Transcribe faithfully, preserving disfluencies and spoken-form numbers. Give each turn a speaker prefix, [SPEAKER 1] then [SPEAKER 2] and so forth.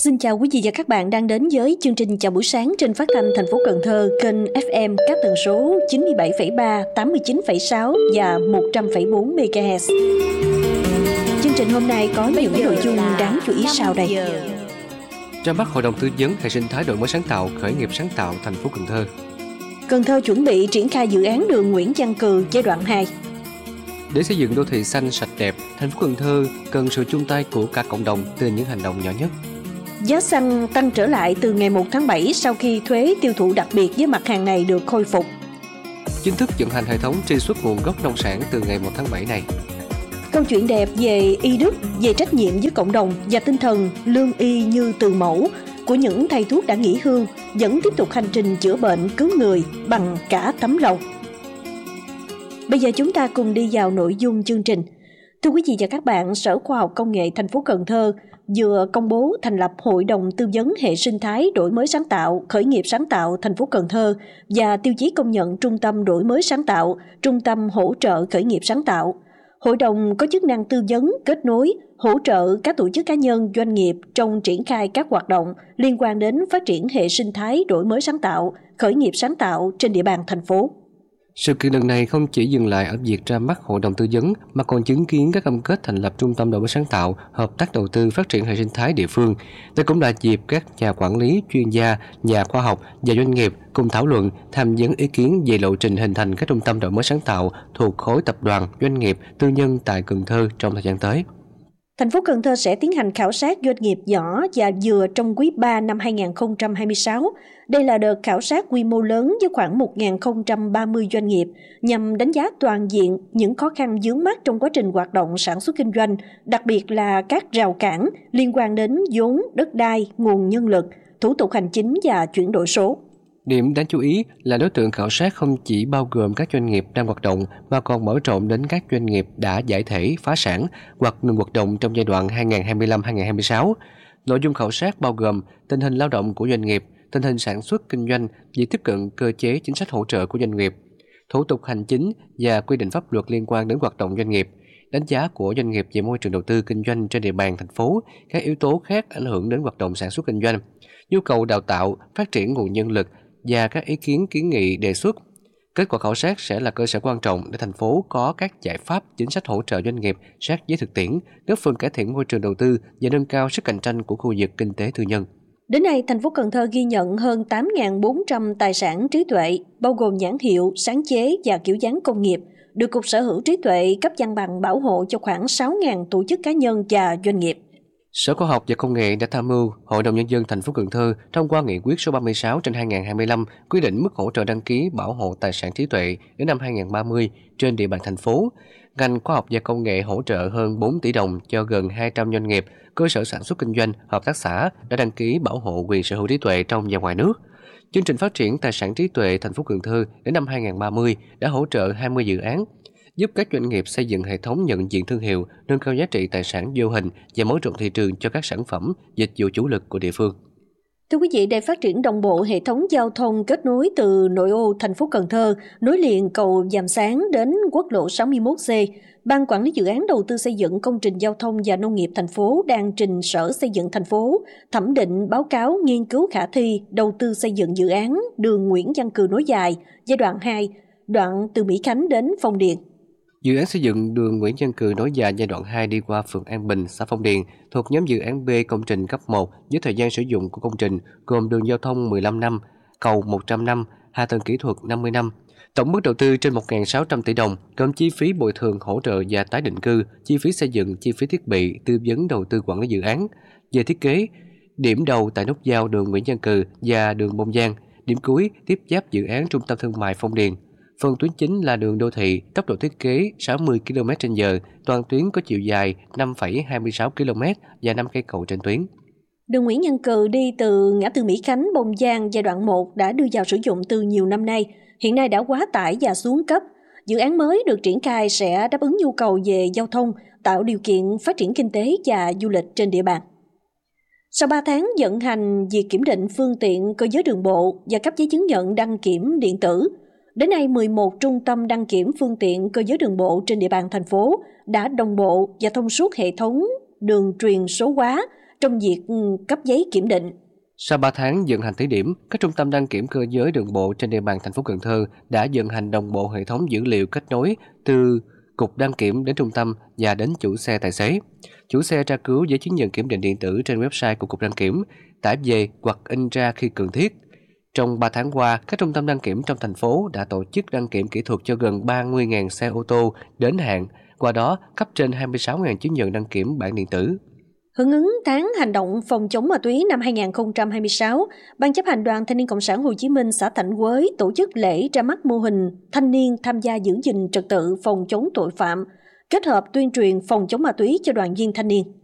[SPEAKER 1] Xin chào quý vị và các bạn đang đến với chương trình Chào buổi sáng trên phát thanh thành phố Cần Thơ, kênh ép em các tần số chín mươi bảy phẩy ba, tám mươi chín phẩy sáu và một trăm phẩy bốn mê ga héc. Chương trình hôm nay có những nội dung đáng chú ý sau đây.
[SPEAKER 2] Ra mắt Hội đồng tư vấn hệ sinh thái đổi mới sáng tạo, khởi nghiệp sáng tạo thành phố Cần Thơ.
[SPEAKER 1] Cần Thơ chuẩn bị triển khai dự án đường Nguyễn Văn Cừ giai đoạn hai.
[SPEAKER 2] Để xây dựng đô thị xanh sạch đẹp, thành phố Cần Thơ cần sự chung tay của cả cộng đồng từ những hành động nhỏ nhất.
[SPEAKER 1] Giá xăng tăng trở lại từ ngày một tháng bảy sau khi thuế tiêu thụ đặc biệt với mặt hàng này được khôi phục.
[SPEAKER 2] Chính thức vận hành hệ thống truy xuất nguồn gốc nông sản từ ngày một tháng bảy này.
[SPEAKER 1] Câu chuyện đẹp về y đức, về trách nhiệm với cộng đồng và tinh thần lương y như từ mẫu của những thầy thuốc đã nghỉ hưu vẫn tiếp tục hành trình chữa bệnh cứu người bằng cả tấm lòng. Bây giờ chúng ta cùng đi vào nội dung chương trình. Thưa quý vị và các bạn, Sở Khoa học Công nghệ thành phố Cần Thơ vừa công bố thành lập Hội đồng tư vấn hệ sinh thái đổi mới sáng tạo, khởi nghiệp sáng tạo thành phố Cần Thơ và tiêu chí công nhận Trung tâm đổi mới sáng tạo, Trung tâm hỗ trợ khởi nghiệp sáng tạo. Hội đồng có chức năng tư vấn, kết nối, hỗ trợ các tổ chức cá nhân, doanh nghiệp trong triển khai các hoạt động liên quan đến phát triển hệ sinh thái đổi mới sáng tạo, khởi nghiệp sáng tạo trên địa bàn thành phố.
[SPEAKER 2] Sự kiện lần này không chỉ dừng lại ở việc ra mắt hội đồng tư vấn mà còn chứng kiến các cam kết thành lập trung tâm đổi mới sáng tạo, hợp tác đầu tư phát triển hệ sinh thái địa phương. Đây cũng là dịp các nhà quản lý, chuyên gia, nhà khoa học và doanh nghiệp cùng thảo luận, tham vấn ý kiến về lộ trình hình thành các trung tâm đổi mới sáng tạo thuộc khối tập đoàn, doanh nghiệp, tư nhân tại Cần Thơ trong thời gian tới.
[SPEAKER 1] Thành phố Cần Thơ sẽ tiến hành khảo sát doanh nghiệp nhỏ và vừa trong quý ba năm hai không hai sáu. Đây là đợt khảo sát quy mô lớn với khoảng một nghìn không trăm ba mươi doanh nghiệp nhằm đánh giá toàn diện những khó khăn vướng mắc trong quá trình hoạt động sản xuất kinh doanh, đặc biệt là các rào cản liên quan đến vốn, đất đai, nguồn nhân lực, thủ tục hành chính và chuyển đổi số.
[SPEAKER 2] Điểm đáng chú ý là đối tượng khảo sát không chỉ bao gồm các doanh nghiệp đang hoạt động mà còn mở rộng đến các doanh nghiệp đã giải thể, phá sản hoặc ngừng hoạt động trong giai đoạn hai nghìn không trăm hai mươi lăm đến hai nghìn không trăm hai mươi sáu. Nội dung khảo sát bao gồm tình hình lao động của doanh nghiệp, tình hình sản xuất kinh doanh, việc tiếp cận cơ chế chính sách hỗ trợ của doanh nghiệp, thủ tục hành chính và quy định pháp luật liên quan đến hoạt động doanh nghiệp, đánh giá của doanh nghiệp về môi trường đầu tư kinh doanh trên địa bàn thành phố, các yếu tố khác ảnh hưởng đến hoạt động sản xuất kinh doanh, nhu cầu đào tạo, phát triển nguồn nhân lực và các ý kiến kiến nghị đề xuất. Kết quả khảo sát sẽ là cơ sở quan trọng để thành phố có các giải pháp chính sách hỗ trợ doanh nghiệp sát với thực tiễn, góp phần cải thiện môi trường đầu tư và nâng cao sức cạnh tranh của khu vực kinh tế tư nhân.
[SPEAKER 1] Đến nay, thành phố Cần Thơ ghi nhận hơn tám nghìn bốn trăm tài sản trí tuệ, bao gồm nhãn hiệu, sáng chế và kiểu dáng công nghiệp, được Cục Sở hữu trí tuệ cấp văn bằng bảo hộ cho khoảng sáu nghìn tổ chức cá nhân và doanh nghiệp.
[SPEAKER 2] Sở Khoa học và Công nghệ đã tham mưu Hội đồng Nhân dân thành phố Cần Thơ thông qua nghị quyết số ba mươi sáu trên hai nghìn không trăm hai mươi lăm quy định mức hỗ trợ đăng ký bảo hộ tài sản trí tuệ đến năm hai nghìn không trăm ba mươi trên địa bàn thành phố. Ngành Khoa học và Công nghệ hỗ trợ hơn bốn tỷ đồng cho gần hai trăm doanh nghiệp, cơ sở sản xuất kinh doanh, hợp tác xã đã đăng ký bảo hộ quyền sở hữu trí tuệ trong và ngoài nước. Chương trình phát triển tài sản trí tuệ thành phố Cần Thơ đến năm hai nghìn không trăm ba mươi đã hỗ trợ hai mươi dự án, giúp các doanh nghiệp xây dựng hệ thống nhận diện thương hiệu, nâng cao giá trị tài sản vô hình và mở rộng thị trường cho các sản phẩm, dịch vụ chủ lực của địa phương.
[SPEAKER 1] Thưa quý vị, để phát triển đồng bộ hệ thống giao thông kết nối từ nội ô thành phố Cần Thơ, nối liền cầu Giàm Sáng đến quốc lộ sáu mươi mốt C, Ban Quản lý Dự án Đầu tư xây dựng công trình giao thông và nông nghiệp thành phố đang trình Sở Xây dựng thành phố thẩm định báo cáo nghiên cứu khả thi đầu tư xây dựng dự án đường Nguyễn Văn Cừ nối dài, giai đoạn hai, đoạn từ Mỹ Khánh đến Phong Điền.
[SPEAKER 2] Dự án xây dựng đường Nguyễn Văn Cừ nối dài giai đoạn hai đi qua phường An Bình, xã Phong Điền, thuộc nhóm dự án B công trình cấp một với thời gian sử dụng của công trình gồm đường giao thông mười lăm năm, cầu một trăm năm, hạ tầng kỹ thuật năm mươi năm. Tổng mức đầu tư trên một nghìn sáu trăm tỷ đồng, gồm chi phí bồi thường hỗ trợ và tái định cư, chi phí xây dựng, chi phí thiết bị, tư vấn đầu tư quản lý dự án. Về thiết kế, điểm đầu tại nút giao đường Nguyễn Văn Cừ và đường Bông Giang, điểm cuối tiếp giáp dự án trung tâm thương mại Phong Điền. Phần tuyến chính là đường đô thị, tốc độ thiết kế sáu mươi ki lô mét trên giờ, toàn tuyến có chiều dài năm phẩy hai mươi sáu ki lô mét và năm cây cầu trên tuyến.
[SPEAKER 1] Đường Nguyễn Văn Cừ đi từ ngã tư Mỹ Khánh, Bông Giang giai đoạn một đã đưa vào sử dụng từ nhiều năm nay, hiện nay đã quá tải và xuống cấp. Dự án mới được triển khai sẽ đáp ứng nhu cầu về giao thông, tạo điều kiện phát triển kinh tế và du lịch trên địa bàn. Sau ba tháng vận hành việc kiểm định phương tiện cơ giới đường bộ và cấp giấy chứng nhận đăng kiểm điện tử, đến nay mười một trung tâm đăng kiểm phương tiện cơ giới đường bộ trên địa bàn thành phố đã đồng bộ và thông suốt hệ thống đường truyền số hóa, trong việc cấp giấy kiểm định.
[SPEAKER 2] Sau ba tháng vận hành thí điểm, các trung tâm đăng kiểm cơ giới đường bộ trên địa bàn thành phố Cần Thơ đã vận hành đồng bộ hệ thống dữ liệu kết nối từ cục đăng kiểm đến trung tâm và đến chủ xe tài xế. Chủ xe tra cứu giấy chứng nhận kiểm định điện tử trên website của cục đăng kiểm, tải về hoặc in ra khi cần thiết. Trong ba tháng qua, các trung tâm đăng kiểm trong thành phố đã tổ chức đăng kiểm kỹ thuật cho gần ba mươi nghìn xe ô tô đến hạn, qua đó cấp trên hai mươi sáu nghìn chứng nhận đăng kiểm bản điện tử.
[SPEAKER 1] Hưởng ứng tháng hành động phòng chống ma túy năm hai không hai sáu, Ban chấp hành Đoàn Thanh niên Cộng sản Hồ Chí Minh xã Thạnh Quới tổ chức lễ ra mắt mô hình thanh niên tham gia giữ gìn trật tự phòng chống tội phạm, kết hợp tuyên truyền phòng chống ma túy cho đoàn viên thanh niên.